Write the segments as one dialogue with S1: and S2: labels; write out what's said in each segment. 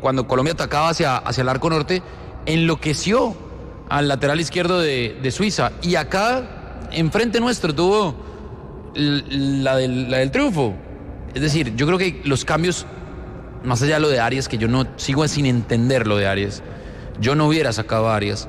S1: cuando Colombia atacaba hacia el arco norte, enloqueció al lateral izquierdo de Suiza. Y acá, enfrente nuestro, tuvo la del triunfo. Es decir, yo creo que los cambios, más allá de lo de Arias, que yo no sigo sin entender lo de Arias, yo no hubiera sacado a Arias.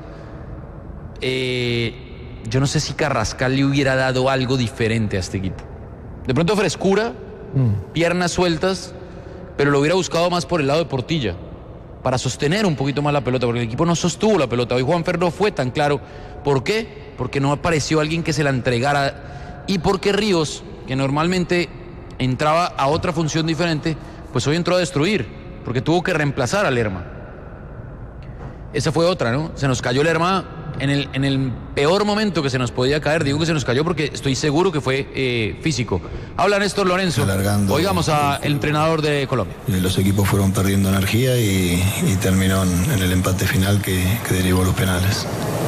S1: Yo no sé si Carrascal le hubiera dado algo diferente a este equipo. De pronto frescura, piernas sueltas, pero lo hubiera buscado más por el lado de Portilla, para sostener un poquito más la pelota, porque el equipo no sostuvo la pelota. Hoy Juanfer no fue tan claro. ¿Por qué? Porque no apareció alguien que se la entregara, y porque Ríos, que normalmente entraba a otra función diferente, pues hoy entró a destruir, porque tuvo que reemplazar a Lerma. Esa fue otra, ¿no? Se nos cayó Lerma en el peor momento que se nos podía caer. Digo que se nos cayó porque estoy seguro que fue físico. Habla Néstor Lorenzo. Oigamos al entrenador de Colombia.
S2: Los equipos fueron perdiendo energía y terminó en el empate final que derivó los penales.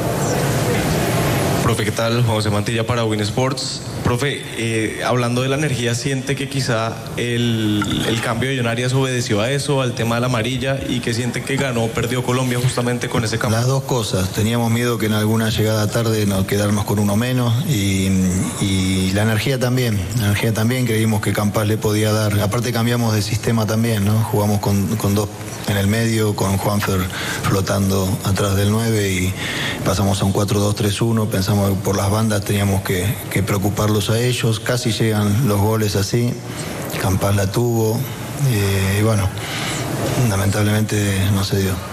S3: Profe, ¿qué tal? José Mantilla para Win Sports. Profe, hablando de la energía, ¿siente que quizá el cambio de John Arias obedeció a eso, al tema de la amarilla, y que siente que ganó, perdió Colombia justamente con ese cambio?
S2: Las dos cosas. Teníamos miedo que en alguna llegada tarde nos quedarnos con uno menos, y la energía también. La energía también, creímos que Campas le podía dar. Aparte cambiamos de sistema también, ¿no? Jugamos con dos en el medio, con Juanfer flotando atrás del 9 y pasamos a un 4-2-3-1. Pensamos que por las bandas teníamos que preocuparlos a ellos. Casi llegan los goles así. Campas la tuvo y bueno, lamentablemente no se dio.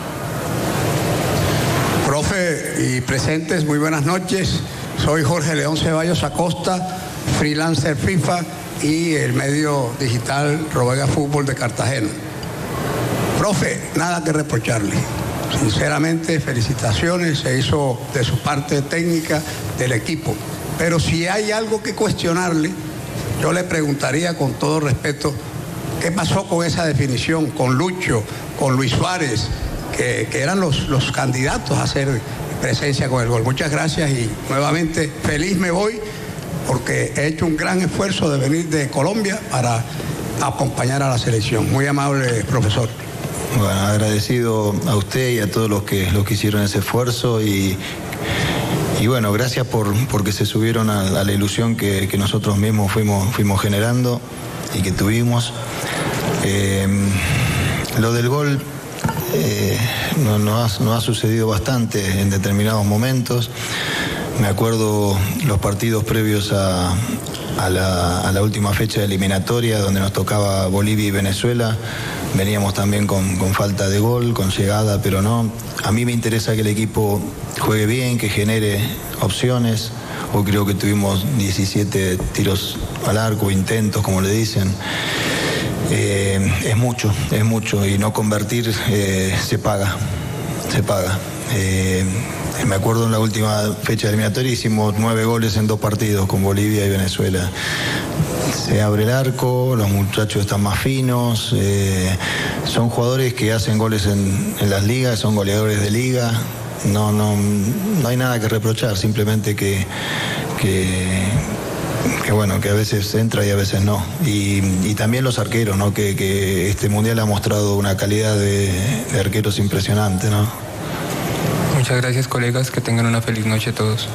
S4: Profe y presentes, muy buenas noches. Soy Jorge León Ceballos Acosta, freelancer FIFA y el medio digital Robega Fútbol de Cartagena. Profe, nada que reprocharle. Sinceramente, felicitaciones, se hizo de su parte técnica del equipo. Pero si hay algo que cuestionarle, yo le preguntaría con todo respeto, ¿qué pasó con esa definición, con Lucho, con Luis Suárez, que eran los candidatos a hacer presencia con el gol? Muchas gracias y nuevamente feliz me voy porque he hecho un gran esfuerzo de venir de Colombia para acompañar a la selección. Muy amable, profesor.
S2: Bueno, agradecido a usted y a todos los que hicieron ese esfuerzo y bueno, gracias porque se subieron a la ilusión que nosotros mismos fuimos generando y que tuvimos. Lo del gol nos ha sucedido bastante en determinados momentos. Me acuerdo los partidos previos a la última fecha de eliminatoria, donde nos tocaba Bolivia y Venezuela. Veníamos también con falta de gol, con llegada, pero no. A mí me interesa que el equipo juegue bien, que genere opciones. Hoy creo que tuvimos 17 tiros al arco, intentos, como le dicen. Es mucho, y no convertir se paga. Me acuerdo en la última fecha eliminatoria hicimos 9 goles en 2 partidos con Bolivia y Venezuela. Se abre el arco, los muchachos están más finos, son jugadores que hacen goles en las ligas, son goleadores de liga. No hay nada que reprochar, simplemente que bueno, que a veces entra y a veces no. Y también los arqueros, ¿no? Que este mundial ha mostrado una calidad de arqueros impresionante, ¿no?
S5: Muchas gracias, colegas, que tengan una feliz noche todos.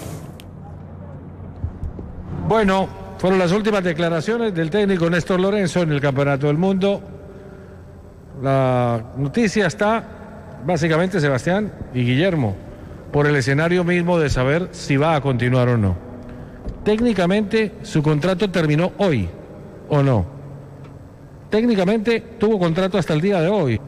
S6: Bueno, fueron las últimas declaraciones del técnico Néstor Lorenzo en el Campeonato del Mundo. La noticia está, básicamente, Sebastián y Guillermo, por el escenario mismo de saber si va a continuar o no. Técnicamente, su contrato terminó hoy, ¿o no? Técnicamente, tuvo contrato hasta el día de hoy.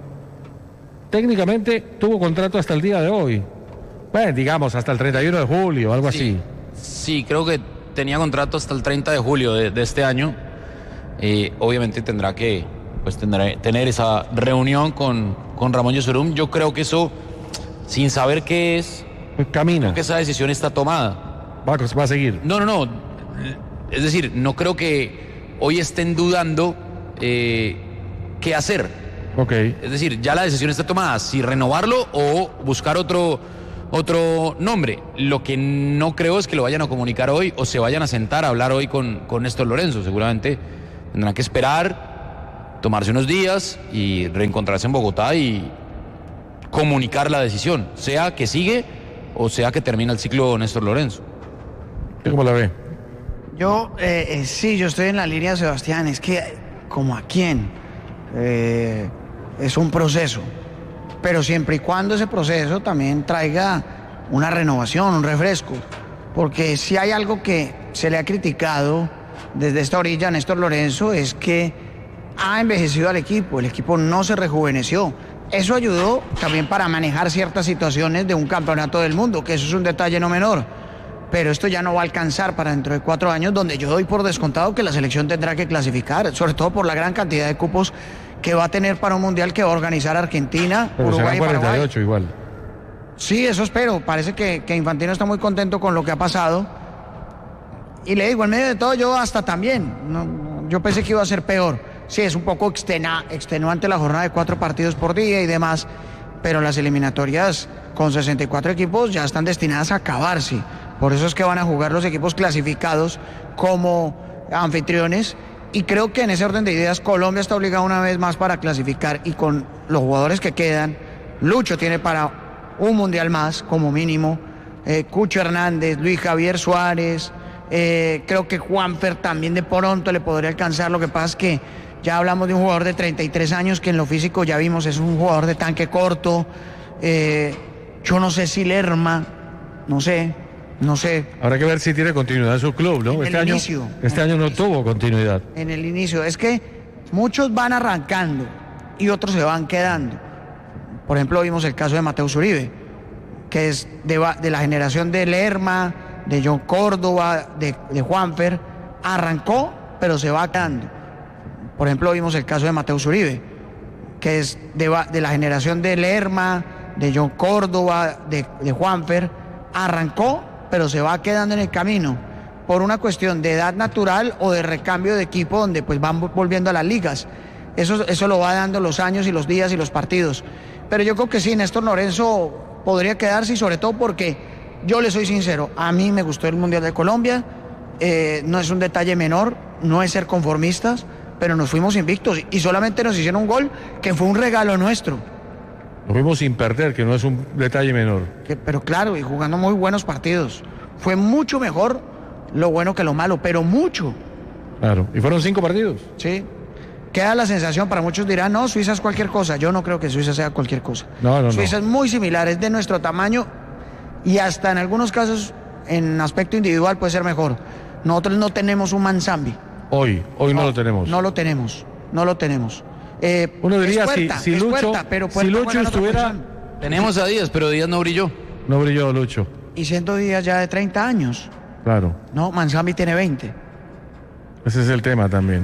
S6: Bueno, digamos, hasta el 31 de julio, algo así.
S1: Sí, creo que tenía contrato hasta el 30 de julio de este año. Obviamente tendrá que tener esa reunión con Ramón Yesurum. Yo creo que eso, sin saber qué es,
S6: camina.
S1: Creo que esa decisión está tomada.
S6: Va a seguir.
S1: No. Es decir, no creo que hoy estén dudando qué hacer.
S6: Okay.
S1: Es decir, ya la decisión está tomada, si renovarlo o buscar otro nombre. Lo que no creo es que lo vayan a comunicar hoy o se vayan a sentar a hablar hoy con Néstor Lorenzo. Seguramente tendrán que esperar tomarse unos días y reencontrarse en Bogotá y comunicar la decisión, sea que sigue o sea que termina el ciclo Néstor Lorenzo.
S6: ¿Cómo la ve?
S7: Yo, sí, yo estoy en la línea de Sebastián. Es que, ¿como a quién? Es un proceso. Pero siempre y cuando ese proceso también traiga una renovación, un refresco. Porque si hay algo que se le ha criticado desde esta orilla a Néstor Lorenzo es que ha envejecido al equipo. El equipo no se rejuveneció. Eso ayudó también para manejar ciertas situaciones de un campeonato del mundo, que eso es un detalle no menor. Pero esto ya no va a alcanzar para dentro de 4 años, donde yo doy por descontado que la selección tendrá que clasificar, sobre todo por la gran cantidad de cupos que va a tener para un mundial que va a organizar Argentina,
S6: pero
S7: Uruguay y Paraguay.
S6: 48 igual.
S7: Sí, eso espero. Parece que Infantino está muy contento con lo que ha pasado. Y le digo, en medio de todo, yo hasta también. Yo pensé que iba a ser peor. Sí, es un poco extenuante la jornada de 4 partidos por día y demás, pero las eliminatorias con 64 equipos ya están destinadas a acabarse. Por eso es que van a jugar los equipos clasificados como anfitriones. Y creo que en ese orden de ideas Colombia está obligada una vez más para clasificar. Y con los jugadores que quedan, Lucho tiene para un mundial más como mínimo. Cucho Hernández, Luis Javier Suárez. Creo que Juanfer también de pronto le podría alcanzar. Lo que pasa es que ya hablamos de un jugador de 33 años que en lo físico ya vimos es un jugador de tanque corto. Yo no sé si Lerma, no sé.
S6: Habrá que ver si tiene continuidad en su club, ¿no? Este año no tuvo continuidad.
S7: En el inicio. Es que muchos van arrancando y otros se van quedando. Por ejemplo, vimos el caso de Mateus Uribe, que es de la generación de Lerma, de John Córdoba, de Juanfer. Arrancó, pero se va quedando. Por ejemplo, vimos el caso de Mateus Uribe, que es de la generación de Lerma, de John Córdoba, de Juanfer. Arrancó, pero se va quedando en el camino por una cuestión de edad natural o de recambio de equipo, donde pues van volviendo a las ligas. Eso lo va dando los años y los días y los partidos. Pero yo creo que sí, Néstor Lorenzo podría quedarse, y sobre todo porque yo le soy sincero, a mí me gustó el Mundial de Colombia, no es un detalle menor, no es ser conformistas, pero nos fuimos invictos y solamente nos hicieron un gol que fue un regalo nuestro.
S6: Nos fuimos sin perder, que no es un detalle menor.
S7: Pero claro, y jugando muy buenos partidos. Fue mucho mejor lo bueno que lo malo, pero mucho.
S6: Claro, y fueron 5 partidos.
S7: Sí. Queda la sensación, para muchos dirán, no, Suiza es cualquier cosa. Yo no creo que Suiza sea cualquier cosa.
S6: No.
S7: Suiza es muy similar, es de nuestro tamaño y hasta en algunos casos, en aspecto individual, puede ser mejor. Nosotros no tenemos un Manzambi.
S6: Hoy no lo tenemos.
S7: No lo tenemos.
S6: Uno diría, si Lucho estuviera...
S1: Tenemos a Díaz, pero Díaz no brilló.
S6: No brilló Lucho.
S7: Y siendo Díaz ya de 30 años.
S6: Claro.
S7: No, Manzambi tiene 20.
S6: Ese es el tema también.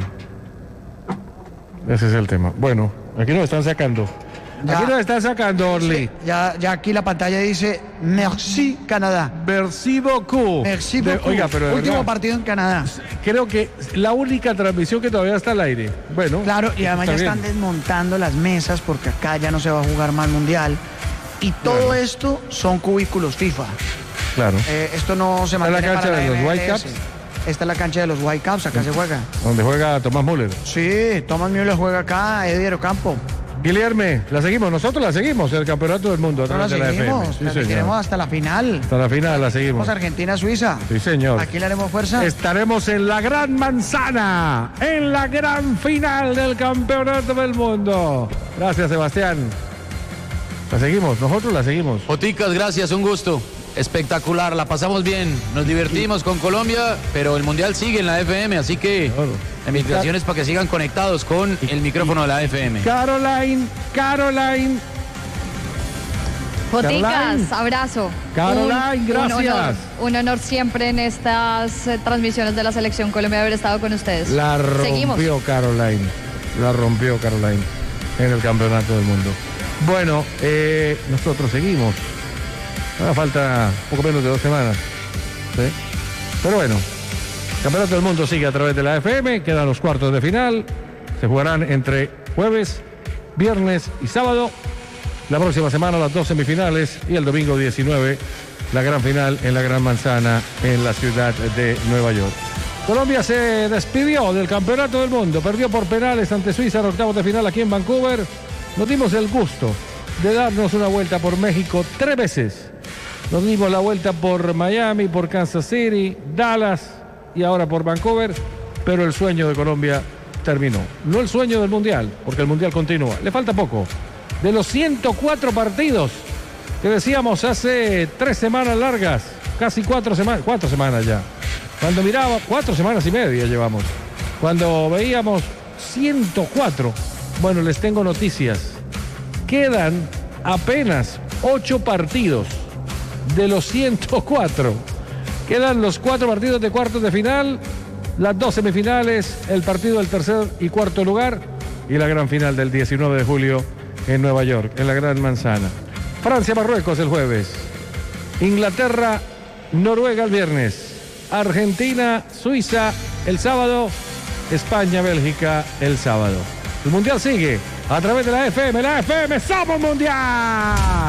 S6: Ese es el tema. Bueno, aquí nos están sacando. Aquí nos están sacando, Orly.
S7: Sí, ya aquí la pantalla dice Merci Canadá.
S6: Merci beaucoup.
S7: Merci beaucoup.
S6: Oiga, pero de
S7: último
S6: verdad,
S7: partido en Canadá.
S6: creo que la única transmisión que todavía está al aire. Bueno.
S7: Claro, y además ya están desmontando las mesas porque acá ya no se va a jugar más mundial. Y todo esto son cubículos FIFA.
S6: Claro.
S7: Esto no se mantiene
S6: la cancha
S7: para
S6: de los
S7: MLS.
S6: Whitecaps.
S7: Esta es la cancha de los Whitecaps, acá se juega.
S6: Donde juega Tomás Müller.
S7: Sí, Tomás Müller juega acá, Eddie Ocampo.
S6: Guilherme, nosotros la seguimos, el campeonato del mundo a través de la FM. Sí,
S7: la seguiremos hasta la final.
S6: Hasta la final la seguimos.
S7: Argentina-Suiza.
S6: Sí, señor.
S7: Aquí le haremos fuerza.
S6: Estaremos en la Gran Manzana, en la gran final del campeonato del mundo. Gracias, Sebastián. La seguimos, nosotros la seguimos.
S1: Joticas, gracias, un gusto. Espectacular, la pasamos bien, nos divertimos con Colombia, pero el Mundial sigue en la FM, así que la invitación es para que sigan conectados con el micrófono de la FM.
S6: Caroline.
S8: Joticas, abrazo.
S6: Caroline, gracias.
S8: Un honor siempre en estas transmisiones de la Selección Colombia haber estado con ustedes.
S6: La rompió Caroline en el campeonato del mundo. Bueno, nosotros seguimos. Ahora falta poco menos de 2 semanas. ¿Sí? Pero bueno, el campeonato del mundo sigue a través de la FM. Quedan los cuartos de final. Se jugarán entre jueves, viernes y sábado. La próxima semana las 2 semifinales y el domingo 19 la gran final en la Gran Manzana en la ciudad de Nueva York. Colombia se despidió del Campeonato del Mundo, perdió por penales ante Suiza en octavos de final aquí en Vancouver. Nos dimos el gusto de darnos una vuelta por México 3 veces. Nos dimos la vuelta por Miami, por Kansas City, Dallas y ahora por Vancouver, pero el sueño de Colombia terminó. No el sueño del Mundial, porque el Mundial continúa. Le falta poco. De los 104 partidos que decíamos hace 3 semanas largas, casi 4 semanas ya. Cuando miraba, 4 semanas y media llevamos. Cuando veíamos 104, bueno, les tengo noticias. Quedan apenas 8 partidos de los 104. Quedan los 4 partidos de cuartos de final, las 2 semifinales, el partido del tercer y cuarto lugar y la gran final del 19 de julio en Nueva York, en la Gran Manzana. Francia-Marruecos el jueves. Inglaterra-Noruega el viernes. Argentina-Suiza el sábado. España-Bélgica el sábado. El Mundial sigue a través de la FM. La FM somos Mundial.